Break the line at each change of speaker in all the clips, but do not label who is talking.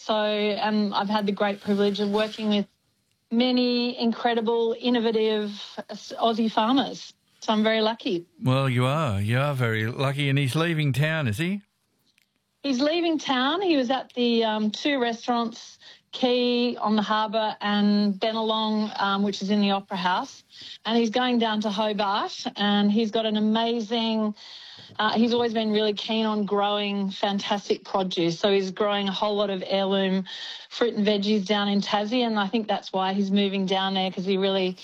So I've had the great privilege of working with many incredible, innovative Aussie farmers. So I'm very lucky.
Well, you are. You are very lucky. And he's leaving town, is he?
He's leaving town. He was at the two restaurants, Key on the harbour and Bennelong, which is in the Opera House. And he's going down to Hobart, and he's got an amazing... he's always been really keen on growing fantastic produce. So he's growing a whole lot of heirloom fruit and veggies down in Tassie, and I think that's why he's moving down there, because he really...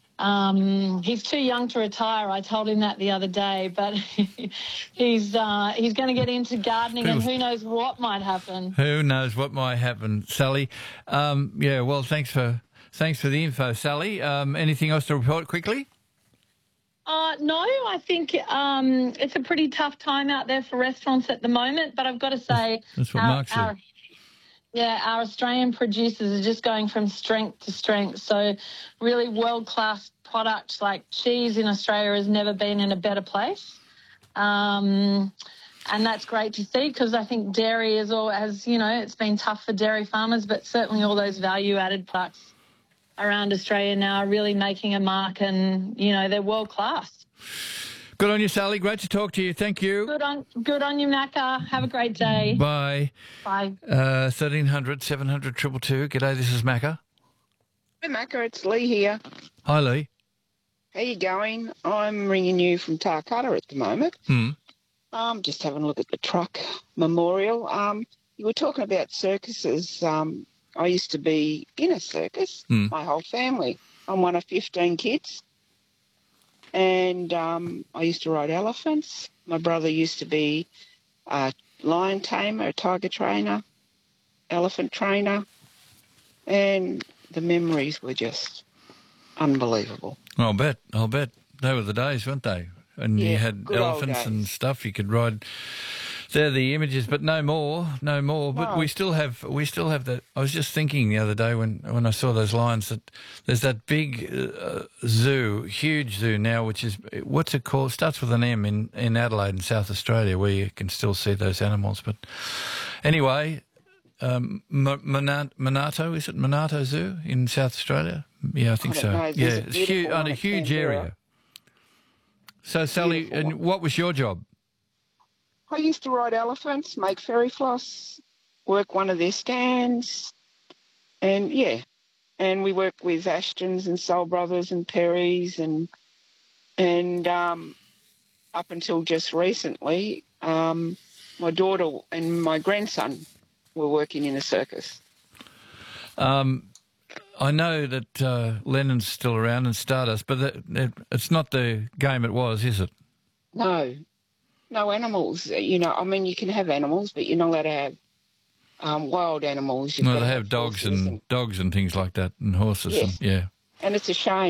he's too young to retire. I told him that the other day, but he's going to get into gardening, and who knows what might happen.
Who knows what might happen, Sally? Yeah. Well, thanks for the info, Sally. Anything else to report quickly?
No, I think it's a pretty tough time out there for restaurants at the moment. But I've got to say,
that's what Mark said.
Our Australian producers are just going from strength to strength. So really world-class products like cheese in Australia has never been in a better place. And that's great to see, because I think dairy is all, as you know, it's been tough for dairy farmers, but certainly all those value-added products around Australia now are really making a mark, and, you know, they're world-class.
Good on you, Sally. Great to talk to you. Thank you.
Good on you, Macca. Have a great day.
Bye.
Bye.
1300 700 222. G'day, this is Macca.
Hey, Macca, it's Lee here.
Hi, Lee.
How you going? I'm ringing you from Tarcutta at the moment. Just having a look at the truck memorial. You were talking about circuses. I used to be in a circus, my whole family. I'm one of 15 kids. And I used to ride elephants. My brother used to be a lion tamer, a tiger trainer, elephant trainer. And the memories were just unbelievable.
I'll bet. They were the days, weren't they? And you had elephants and stuff you could ride. They're the images, but no more. But we still have that. I was just thinking the other day when I saw those lions that there's that big zoo, huge zoo now, which is, what's it called? It starts with an M in Adelaide in South Australia, where you can still see those animals. But anyway, Monarto, is it Monarto Zoo in South Australia? Yeah, I think so. Yeah, it's huge, on a huge area. So, Sally, and what was your job?
I used to ride elephants, make fairy floss, work one of their stands, and we work with Ashtons and Soul Brothers and Perrys, and up until just recently, my daughter and my grandson were working in a circus.
I know that Lennon's still around and Stardust, but it's not the game it was, is it?
No animals. You know, I mean, you can have animals, but you're not allowed to have wild animals.
No, they have dogs and things like that, and horses.
Yes.
And, yeah.
And it's a shame.